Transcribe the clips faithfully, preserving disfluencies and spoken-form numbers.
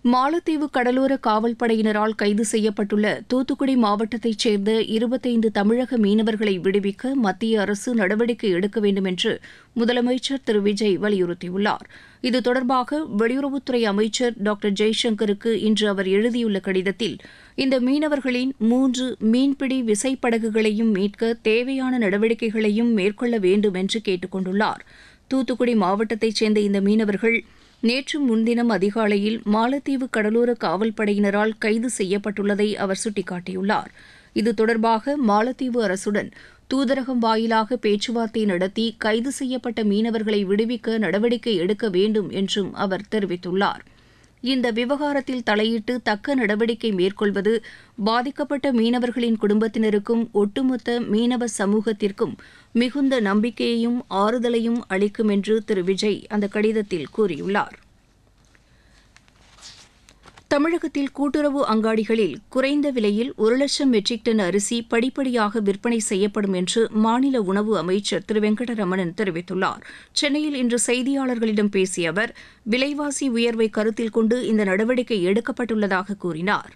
மாலத்தீவு கடலோர காவல்படையினரால் கைது செய்யப்பட்டுள்ள தூத்துக்குடி மாவட்டத்தைச் சேர்ந்த இருபத்தைந்து தமிழக மீனவர்களை விடுவிக்க மத்திய அரசு நடவடிக்கை எடுக்க வேண்டும் என்று முதலமைச்சர் திரு விஜய் வலியுறுத்தியுள்ளார். இது தொடர்பாக வெளியுறவுத்துறை அமைச்சர் டாக்டர் ஜெய்சங்கருக்கு இன்று அவர் எழுதியுள்ள கடிதத்தில் இந்த மீனவர்களின் மூன்று மீன்பிடி விசைப்படகுகளையும் மீட்க தேவையான நடவடிக்கைகளையும் மேற்கொள்ள வேண்டும் என்று கேட்டுக் கொண்டுள்ளார். தூத்துக்குடி மாவட்டத்தைச் சேர்ந்த இந்த மீனவர்கள் நேற்று முன்தினம் அதிகாலையில் மாலத்தீவு கடலோர காவல்படையினரால் கைது செய்யப்பட்டுள்ளதை அவர் சுட்டிக்காட்டியுள்ளார். இது தொடர்பாக மாலத்தீவு அரசுடன் தூதரகம் வாயிலாக பேச்சுவார்த்தை நடத்தி கைது செய்யப்பட்ட மீனவர்களை விடுவிக்க நடவடிக்கை எடுக்க வேண்டும் என்றும் அவர் தெரிவித்துள்ளார். இந்த விவகாரத்தில் தலையிட்டு தக்க நடவடிக்கை மேற்கொள்வது பாதிக்கப்பட்ட மீனவர்களின் குடும்பத்தினருக்கும் ஒட்டுமொத்த மீனவ சமூகத்திற்கும் மிகுந்த நம்பிக்கையையும் ஆறுதலையும் அளிக்கும் என்று திரு விஜய் அந்த கடிதத்தில் கூறியுள்ளார். தமிழகத்தில் கூட்டுறவு அங்காடிகளில் குறைந்த விலையில் ஒரு லட்சம் மெட்ரிக் டன் அரிசி படிப்படியாக விற்பனை செய்யப்படும் என்று மாநில உணவு அமைச்சர் திரு வெங்கடரமணன் தெரிவித்துள்ளார். சென்னையில் இன்று செய்தியாளர்களிடம் பேசிய அவர் விலைவாசி உயர்வை கருத்தில் கொண்டு இந்த நடவடிக்கை எடுக்கப்பட்டுள்ளதாக கூறினார்.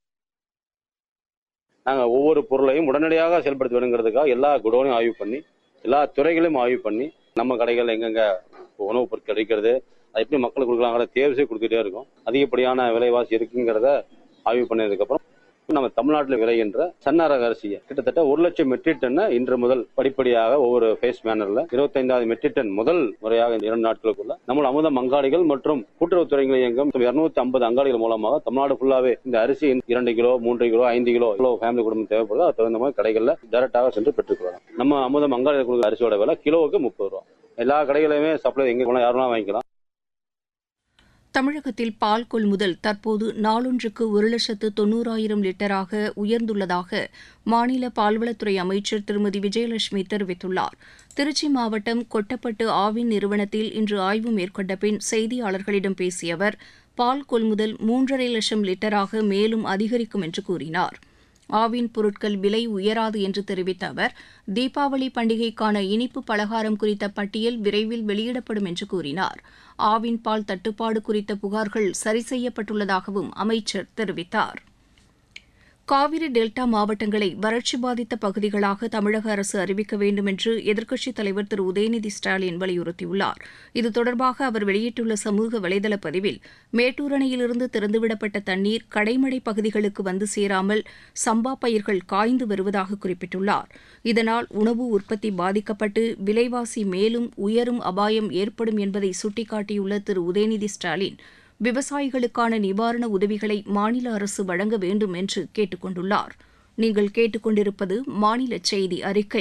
நாங்கள் ஒவ்வொரு பொருளையும் உடனடியாக செயல்படுத்த வேணுங்கிறதுக்காக எல்லா குடோனையும் ஆய்வு பண்ணி எல்லா துறைகளையும் ஆய்வு பண்ணி நம்ம கடைகள் எங்கெங்க உணவுப் பொருட்கள் கிடைக்கிறது, அது எப்படி மக்களுக்கு கொடுக்கலாங்கிற தேர்வு செய்து கொடுத்துட்டே இருக்கும். அதிகப்படியான விலைவாசி இருக்குங்கிறத ஆய்வு பண்ணதுக்கப்புறம் நம்ம தமிழ்நாட்டில் விளைகின்ற சன்ன ரக அரிசியை கிட்டத்தட்ட ஒரு லட்சம் மெட்ரிக் டன்னை இன்று முதல் படிப்படியாக ஒவ்வொரு ஃபேஸ் மேனர்ல இருபத்தைந்தாவது மெட்ரிக் டன் முதல் முறையாக இரண்டு நாட்களுக்குள்ள நம்ம அமுதம் அங்காடிகள் மற்றும் கூட்டுறவுத்துறைகளை இயங்கும் இருநூத்தி ஐம்பது அங்காடிகள் மூலமாக தமிழ்நாடு ஃபுல்லாவே இந்த அரிசி இரண்டு கிலோ மூன்று கிலோ ஐந்து கிலோ கிலோ ஃபேமிலி குடும்பம் தேவைப்படுது. அது தகுந்த மாதிரி கடைகள்ல டைரக்டாக சென்று பெற்றுக்கொள்ளலாம். நம்ம அமுதம் அங்காடிகள் கொடுக்குற அரிசியோட விலை கிலோவுக்கு முப்பது ரூபா. எல்லா கடைகளையுமே சப்ளை எங்க போனா யாரும் வாங்கிக்கலாம். தமிழகத்தில் பால் கொள்முதல் தற்போது நாளொன்றுக்கு ஒரு லட்சத்து தொன்னூறாயிரம் லிட்டராக உயர்ந்துள்ளதாக மாநில பால்வளத்துறை அமைச்சர் திருமதி விஜயலட்சுமி தெரிவித்துள்ளார். திருச்சி மாவட்டம் கொட்டப்பட்டு ஆவின் நிறுவனத்தில் இன்று ஆய்வு மேற்கொண்ட பின் செய்தியாளர்களிடம் பேசிய அவர் பால் கொள்முதல் மூன்றரை லட்சம் லிட்டராக மேலும் அதிகரிக்கும் என்று கூறினார். ஆவின் பொருட்கள் விலை உயராது என்று தெரிவித்த அவர் தீபாவளி பண்டிகைக்கான இனிப்பு பலகாரம் குறித்த பட்டியல் விரைவில் வெளியிடப்படும் என்று கூறினார். ஆவின் பால் தட்டுப்பாடு குறித்த புகார்கள் சரி செய்யப்பட்டுள்ளதாகவும் அமைச்சர் தெரிவித்தார். காவிரி டெல்டா மாவட்டங்களை வறட்சி பாதித்த பகுதிகளாக தமிழக அரசு அறிவிக்க வேண்டும் என்று எதிர்க்கட்சித் தலைவர் திரு உதயநிதி ஸ்டாலின் வலியுறுத்தியுள்ளார். இது தொடர்பாக அவர் வெளியிட்டுள்ள சமூக வலைதள பதிவில் மேட்டூர் அணையிலிருந்து திறந்துவிடப்பட்ட தண்ணீர் கடைமடை பகுதிகளுக்கு வந்து சேராமல் சம்பா பயிர்கள் காய்ந்து வருவதாக குறிப்பிட்டுள்ளார். இதனால் உணவு உற்பத்தி பாதிக்கப்பட்டு விலைவாசி மேலும் உயரும் அபாயம் ஏற்படும் என்பதை சுட்டிக்காட்டியுள்ள திரு உதயநிதி ஸ்டாலின் விவசாயிகளுக்கான நிவாரண உதவிகளை மாநில அரசு வழங்க வேண்டும் என்று கேட்டுக் கொண்டுள்ளார். நீங்கள் கேட்டுக்கொண்டிருப்பது மாநில செய்தி அறிக்கை.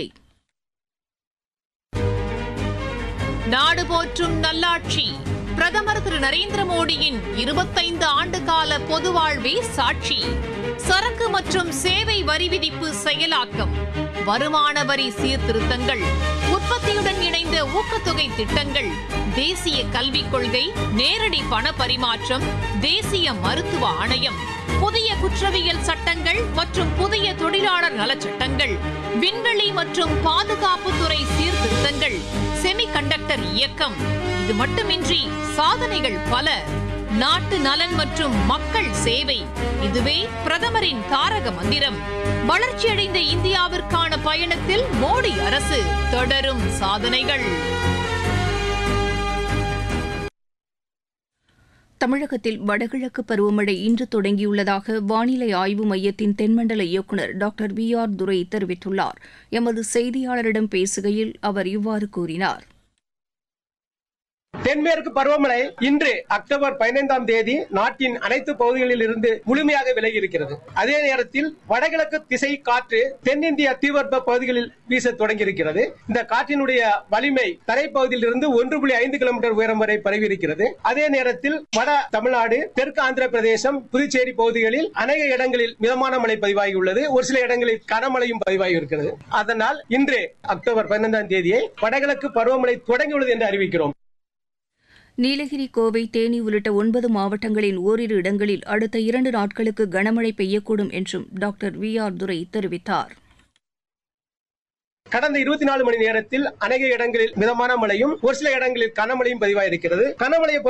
நாடு போற்றும் நல்லாட்சி பிரதமர் திரு நரேந்திர மோடியின் இருபத்தைந்து ஆண்டு கால பொது வாழ்வே சாட்சி. சரக்கு மற்றும் சேவை வரி விதிப்பு செயலாக்கம், வருமான வரி சீர்திருத்தங்கள், உற்பத்தியுடன் இணைந்த ஊக்கத்தொகை திட்டங்கள், தேசிய கல்விக் கொள்கை, நேரடி பண பரிமாற்றம், தேசிய மருத்துவ ஆணையம், புதிய குற்றவியல் சட்டங்கள் மற்றும் புதிய தொழிலாளர் நலச்சட்டங்கள், விண்வெளி மற்றும் பாதுகாப்புத்துறை சீர்திருத்தங்கள், செமிகண்டக்டர் இயக்கம். இது மட்டுமின்றி சாதனைகள் பல. நாட்டு நலன் மற்றும் மக்கள் சேவை, இதுவே பிரதமரின் தாரக மந்திரம். வளர்ச்சியடைந்த இந்தியாவிற்கான பயணத்தில் மோடி அரசு தொடரும் சாதனைகள். தமிழகத்தில் வடகிழக்கு பருவமழை இன்று தொடங்கியுள்ளதாக வானிலை ஆய்வு மையத்தின் தென்மண்டல இயக்குநர் டாக்டர் வி ஆர் துரை தெரிவித்துள்ளார். எமது செய்தியாளரிடம் பேசுகையில் அவர் இவ்வாறு கூறினார். தென்மேற்கு பருவமழை இன்று அக்டோபர் பதினைந்தாம் தேதி நாட்டின் அனைத்து பகுதிகளில் இருந்து முழுமையாக விலகி இருக்கிறது. அதே நேரத்தில் வடகிழக்கு திசை காற்று தென்னிந்திய தீவிர பகுதிகளில் வீச தொடங்கி இருக்கிறது. இந்த காற்றினுடைய வலிமை தரைப்பகுதியில் இருந்து ஒன்று புள்ளி ஐந்து கிலோமீட்டர் உயரம் வரை பரவி இருக்கிறது. அதே நேரத்தில் வட தமிழ்நாடு, தெற்கு ஆந்திர பிரதேசம், புதுச்சேரி பகுதிகளில் அநேக இடங்களில் மிதமான மழை பதிவாகியுள்ளது. ஒரு சில இடங்களில் கனமழையும் பதிவாகி இருக்கிறது. அதனால் இன்று அக்டோபர் பதினைந்தாம் தேதியை வடகிழக்கு பருவமழை தொடங்கியுள்ளது என்று அறிவிக்கிறோம். நீலகிரி, கோவை, தேனி உள்ளிட்ட ஒன்பது மாவட்டங்களின் ஓரிரு இடங்களில் அடுத்த இரண்டு நாட்களுக்கு கனமழை பெய்யக்கூடும் என்றும் டாக்டர் வி ஆர் துரை தெரிவித்தார். கடந்த இருபத்தி நாலு மணி நேரத்தில் அநேக இடங்களில் மிதமான மழையும் ஒரு சில இடங்களில் கனமழையும் பதிவாயிருக்கிறது. கனமழையை